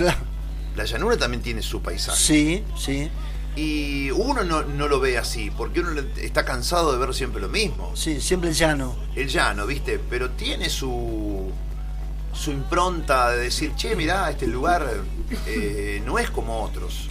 Claro. La llanura también tiene su paisaje. Sí, sí. Y uno no lo ve así, porque uno está cansado de ver siempre lo mismo. Sí, siempre el llano. El llano, ¿viste? Pero tiene su impronta de decir, che, mirá, este lugar no es como otros.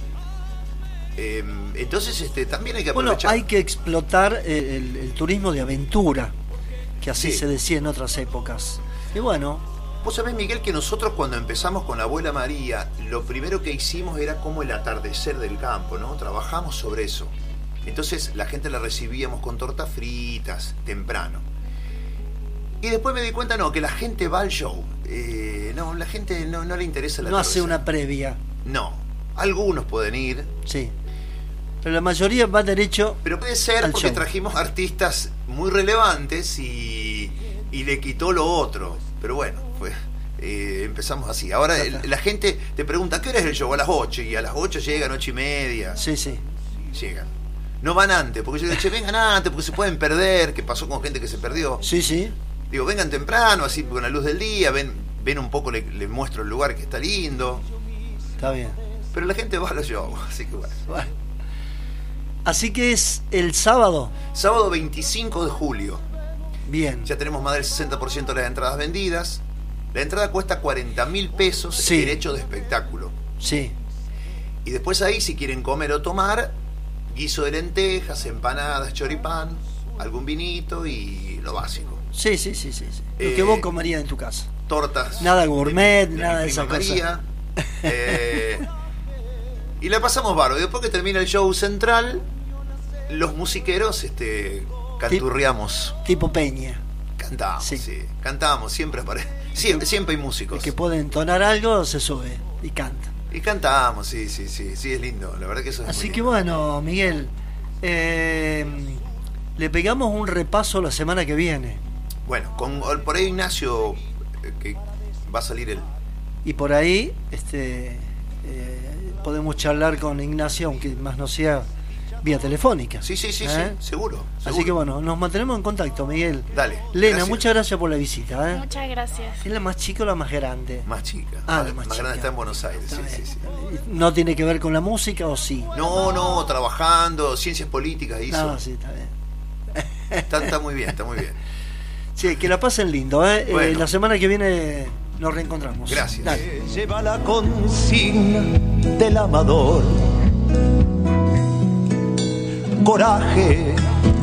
Entonces también hay que aprovechar. Bueno, hay que explotar el turismo de aventura, que así Sí. se decía en otras épocas. Y bueno... Vos sabés, Miguel, que nosotros cuando empezamos con la Abuela María, lo primero que hicimos era como el atardecer del campo, ¿no? Trabajamos sobre eso. Entonces la gente la recibíamos con tortas fritas, temprano. Y después me di cuenta, que la gente va al show. La gente no le interesa la No hace una previa. No, algunos pueden ir. Sí. Pero la mayoría va derecho. Pero puede ser porque trajimos artistas muy relevantes y le quitó lo otro. Pero bueno, pues empezamos así. Ahora la gente te pregunta, ¿qué hora es el show? A las 8. Y a las 8 llegan, 8:30. Sí, sí. Llegan. No van antes, porque yo digo, che, vengan antes, porque se pueden perder, que pasó con gente que se perdió. Sí, sí. Digo, vengan temprano, así con la luz del día, ven un poco, les muestro el lugar que está lindo. Está bien. Pero la gente va a los shows, así que bueno. Así que es el sábado. Sábado 25 de julio. Bien. Ya tenemos más del 60% de las entradas vendidas. La entrada cuesta 40.000 pesos, sí. Derecho de espectáculo. Sí. Y después ahí, si quieren comer o tomar, guiso de lentejas, empanadas, choripán, algún vinito y lo básico. Sí. Lo que vos comerías en tu casa. Tortas. Nada gourmet, nada de esa cosa. Y la pasamos bárbaro. Y después que termina el show central, los musiqueros canturreamos. Tipo Peña. Cantamos, sí. Cantamos, siempre hay músicos. El que puede entonar algo se sube y canta. Y cantamos, sí, es lindo. La verdad que eso es Así muy que lindo. bueno, Miguel, le pegamos un repaso la semana que viene. Bueno, por ahí Ignacio, que va a salir él. Y por ahí podemos charlar con Ignacio, aunque más no sea vía telefónica. Sí, seguro. Así que bueno, nos mantenemos en contacto, Miguel. Dale. Lena, gracias. muchas gracias por la visita. Muchas gracias. ¿Es la más chica o la más grande? Más chica. La más grande chica. está en Buenos Aires, sí. ¿No tiene que ver con la música o sí? No, trabajando, ciencias políticas hizo. No, sí, está bien. Está muy bien. Sí, que la pasen lindo, Bueno. la semana que viene nos reencontramos. Gracias. Dale. Lleva la consigna del amador. Coraje